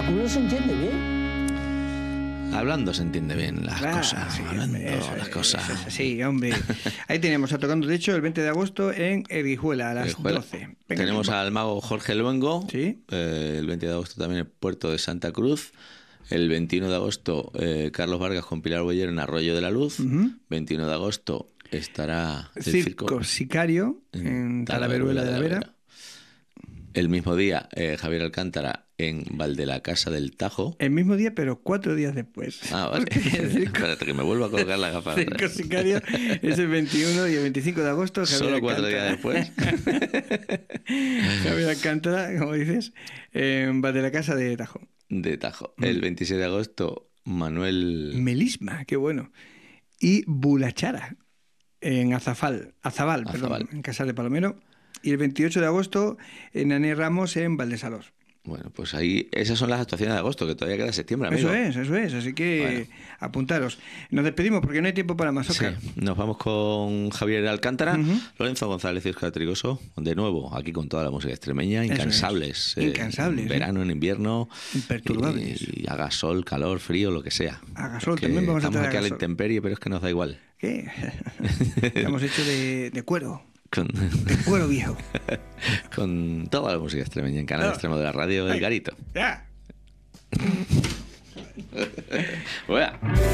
Uno se entiende bien. Hablando se entiende bien las cosas. Sí, Hablando eso, las cosas. Sí, hombre. Ahí tenemos a Tocando Techo el 20 de agosto en Erijuela a las 12. Venga, Tenemos al mago Jorge Luengo. Sí. El 20 de agosto también en Puerto de Santa Cruz. El 21 de agosto Carlos Vargas con Pilar Bollero en Arroyo de la Luz. 21 de agosto estará el Circo Sicario en Talaveruela de la Vera. El mismo día Javier Alcántara en Valdelacasa del Tajo. El mismo día, pero 4 días después. Ah, vale. Espérate que me vuelvo a colocar la gafa. Circo Sicario es el 21 y el 25 de agosto. Solo 4 días después. Javier Alcántara, como dices, en Valdelacasa de Tajo. De Tajo. El 26 de agosto, Manuel... Melisma, qué bueno. Y Bulachara en Azabal, perdón, en Casal de Palomero. Y el 28 de agosto en Ané Ramos en Valdesalos. Bueno, pues ahí esas son las actuaciones de agosto, que todavía queda septiembre, amigo. Eso es. Así que apuntaros. Nos despedimos porque no hay tiempo para más, Óscar. Sí, nos vamos con Javier Alcántara, Lorenzo González y Óscar Trigoso, de nuevo, aquí con toda la música extremeña, incansables. Incansables. En verano, en invierno. Imperturbables. Y haga sol, calor, frío, lo que sea. Haga sol, también vamos a estamos traer aquí a la intemperie, pero es que nos da igual. ¿Qué? Estamos hechos de cuero. De cuero viejo. Con toda la música extremeña en Canal Extremo de la Radio, El Garito. ¡Ya! Bueno.